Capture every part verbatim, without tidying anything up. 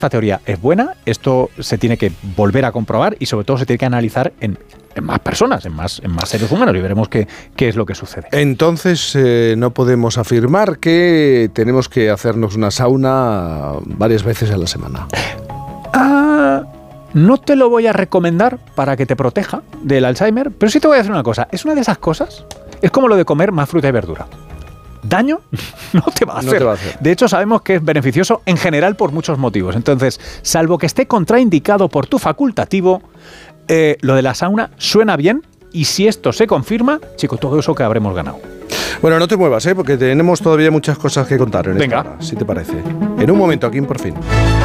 Esta teoría es buena, esto se tiene que volver a comprobar y sobre todo se tiene que analizar en, en más personas, en más, en más seres humanos y veremos qué, qué es lo que sucede. Entonces eh, no podemos afirmar que tenemos que hacernos una sauna varias veces a la semana. Ah, no te lo voy a recomendar para que te proteja del Alzheimer, pero sí te voy a decir una cosa, es una de esas cosas, es como lo de comer más fruta y verdura. Daño no te va a hacer. No te va a hacer. De hecho, sabemos que es beneficioso en general por muchos motivos. Entonces, salvo que esté contraindicado por tu facultativo, eh, lo de la sauna suena bien y si esto se confirma, chico, todo eso que habremos ganado. Bueno, no te muevas, ¿eh? Porque tenemos todavía muchas cosas que contar en Venga. esta hora, si te parece. En un momento, aquí en Por Fin.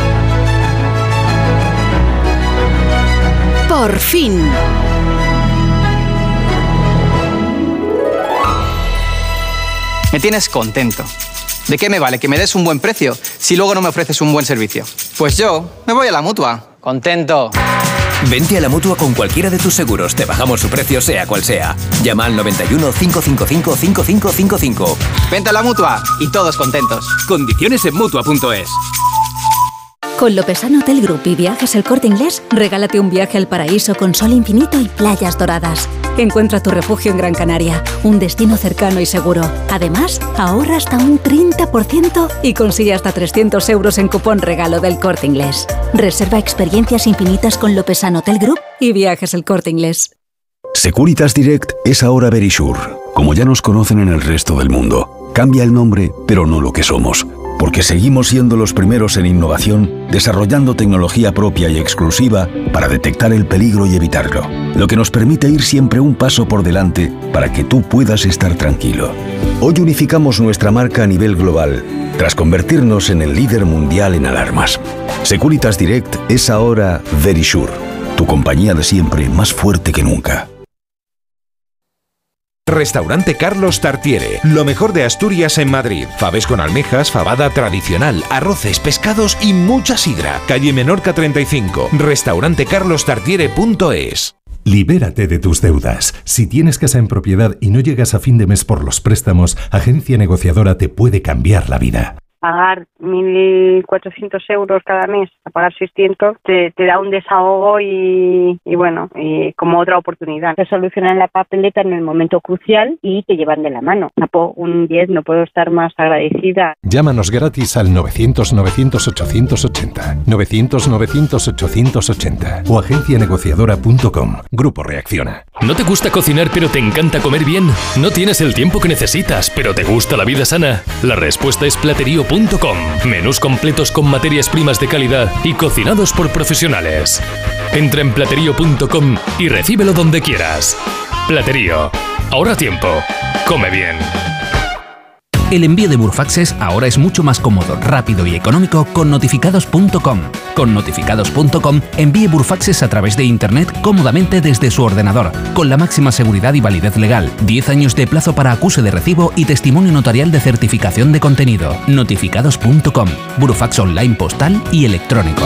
Por fin. Me tienes contento. ¿De qué me vale que me des un buen precio si luego no me ofreces un buen servicio? Pues yo me voy a la Mutua. Contento. Vente a la Mutua con cualquiera de tus seguros. Te bajamos su precio sea cual sea. Llama al noventa y uno, cinco cinco cinco, cinco cinco cinco cinco. Vente a la Mutua y todos contentos. Condiciones en Mutua punto es. Con Lopesano Hotel Group y Viajes El Corte Inglés, regálate un viaje al paraíso con sol infinito y playas doradas. Encuentra tu refugio en Gran Canaria, un destino cercano y seguro. Además, ahorra hasta un treinta por ciento y consigue hasta trescientos euros en cupón regalo del Corte Inglés. Reserva experiencias infinitas con Lopesano Hotel Group y Viajes El Corte Inglés. Securitas Direct es ahora Verisure. Como ya nos conocen en el resto del mundo, cambia el nombre, pero no lo que somos. Porque seguimos siendo los primeros en innovación, desarrollando tecnología propia y exclusiva para detectar el peligro y evitarlo. Lo que nos permite ir siempre un paso por delante para que tú puedas estar tranquilo. Hoy unificamos nuestra marca a nivel global, tras convertirnos en el líder mundial en alarmas. Securitas Direct es ahora Verisure, tu compañía de siempre más fuerte que nunca. Restaurante Carlos Tartiere, lo mejor de Asturias en Madrid. Faves con almejas, fabada tradicional, arroces, pescados y mucha sidra. Calle Menorca treinta y cinco. Restaurante carlos tartiere punto es. Libérate de tus deudas. Si tienes casa en propiedad y no llegas a fin de mes por los préstamos, Agencia Negociadora te puede cambiar la vida. Pagar mil cuatrocientos euros cada mes, a pagar seiscientos, te, te da un desahogo y, y bueno, y como otra oportunidad. Te solucionan la papeleta en el momento crucial y te llevan de la mano. Un diez, no puedo estar más agradecida. Llámanos gratis al novecientos, novecientos, ochocientos ochenta, novecientos, novecientos, ochocientos ochenta o agencia negociadora punto com. Grupo Reacciona. ¿No te gusta cocinar pero te encanta comer bien? ¿No tienes el tiempo que necesitas pero te gusta la vida sana? La respuesta es platerío punto com. Menús completos con materias primas de calidad y cocinados por profesionales. Entra en platerío punto com y recíbelo donde quieras. Platerío. Ahorra tiempo. Come bien. El envío de Burfaxes ahora es mucho más cómodo, rápido y económico con notificados punto com. Con notificados punto com envíe Burfaxes a través de internet cómodamente desde su ordenador, con la máxima seguridad y validez legal, diez años de plazo para acuse de recibo y testimonio notarial de certificación de contenido. notificados punto com. Burfax online postal y electrónico.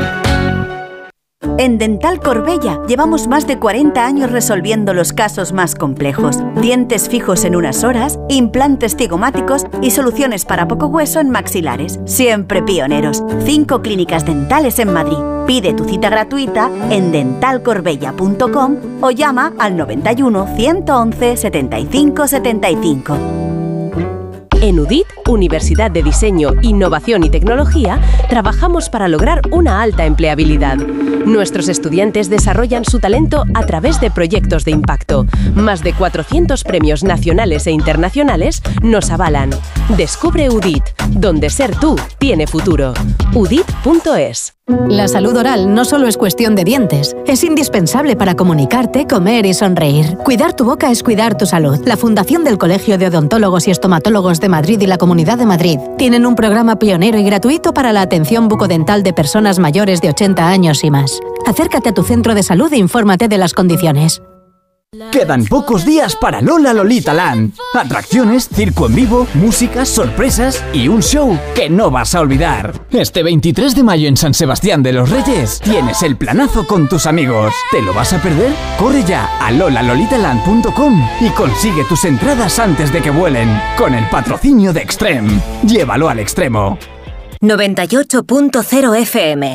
En Dental Corbella llevamos más de cuarenta años resolviendo los casos más complejos. Dientes fijos en unas horas, implantes cigomáticos y soluciones para poco hueso en maxilares. Siempre pioneros. Cinco clínicas dentales en Madrid. Pide tu cita gratuita en dental corbella punto com o llama al noventa y uno, ciento once, setenta y cinco setenta y cinco. En U D I T, Universidad de Diseño, Innovación y Tecnología, trabajamos para lograr una alta empleabilidad. Nuestros estudiantes desarrollan su talento a través de proyectos de impacto. Más de cuatrocientos premios nacionales e internacionales nos avalan. Descubre U D I T, donde ser tú tiene futuro. U D I T punto es. La salud oral no solo es cuestión de dientes, es indispensable para comunicarte, comer y sonreír. Cuidar tu boca es cuidar tu salud. La Fundación del Colegio de Odontólogos y Estomatólogos de Madrid y la Comunidad de Madrid tienen un programa pionero y gratuito para la atención bucodental de personas mayores de ochenta años y más. Acércate a tu centro de salud e infórmate de las condiciones. Quedan pocos días para Lola Lolita Land. Atracciones, circo en vivo, música, sorpresas y un show que no vas a olvidar. Este veintitrés de mayo en San Sebastián de los Reyes tienes el planazo con tus amigos. ¿Te lo vas a perder? Corre ya a lola lolita land punto com y consigue tus entradas antes de que vuelen. Con el patrocinio de Extreme. Llévalo al extremo. noventa y ocho punto cero F M.